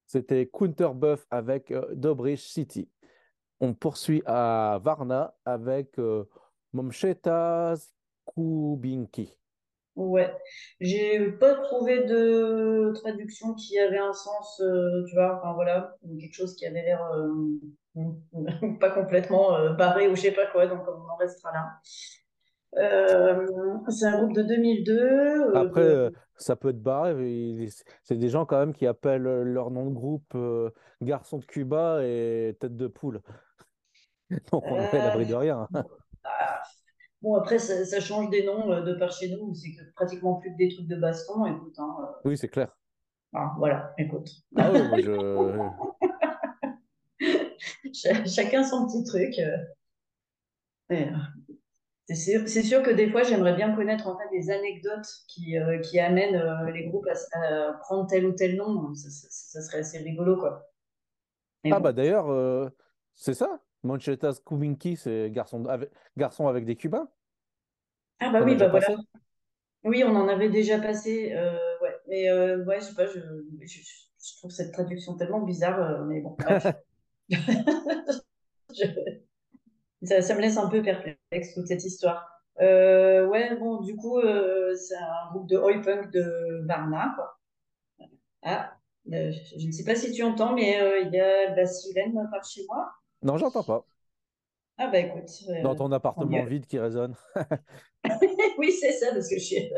C'était Counterbuff avec Dobrich City. On poursuit à Varna avec Momcheta Kubinki. Ouais, j'ai pas trouvé de traduction qui avait un sens, tu vois, enfin voilà, ou quelque chose qui avait l'air pas complètement barré ou je sais pas quoi, donc on en restera là. C'est un groupe de 2002, Après, ça peut être barré. C'est des gens quand même qui appellent leur nom de groupe Garçon de Cuba et Tête de poule. Donc on est à euh, l'abri de rien. bon, ah, bon, après ça change des noms de par chez nous, c'est que pratiquement plus que des trucs de baston, écoute, hein, Oui, c'est clair. voilà, écoute. Ah oui, moi je. Chacun son petit truc. Et, c'est sûr que des fois, j'aimerais bien connaître en fait des anecdotes qui amènent les groupes à prendre tel ou tel nom. Ça serait assez rigolo, quoi. Mais Ah bah bon. d'ailleurs, c'est ça. Manchetas Kubinki, c'est garçon avec des Cubains Ah bah qu'on a oui, déjà bah voilà. passé. Oui, on en avait déjà passé. Ouais. Mais ouais, je sais pas, je trouve cette traduction tellement bizarre. Mais bon, bref. Je- ça me laisse un peu perplexe, toute cette histoire. Ouais, bon, du coup, c'est un groupe de oi punk de Varna, quoi. Ah, je ne sais pas si tu entends, mais il y a de la sirène par chez moi. Non, j'entends pas. Ah bah écoute, Dans ton tant appartement mieux. vide qui résonne. Oui, c'est ça, parce que je suis...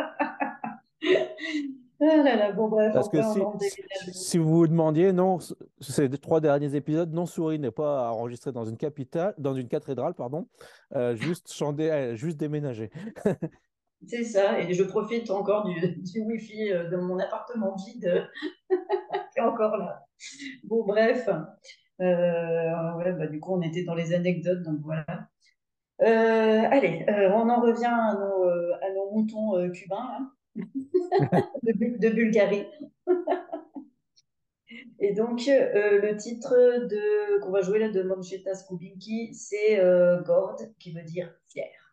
Ah là là, bon bref, Parce que enfin, on si, en si, déménage. si vous vous demandiez, non, ces 3 derniers épisodes, non, Souris n'est pas enregistré dans une capitale, dans une cathédrale, pardon, juste chanter, juste déménager. C'est ça, et je profite encore du Wi-Fi de mon appartement vide qui est encore là. Bon bref, ouais, bah, du coup on était dans les anecdotes, donc voilà. Allez, on en revient à nos moutons cubains hein, de Bulgarie. Et donc, le titre qu'on va jouer là de Mancheta Skubinki, c'est Gord, qui veut dire fier.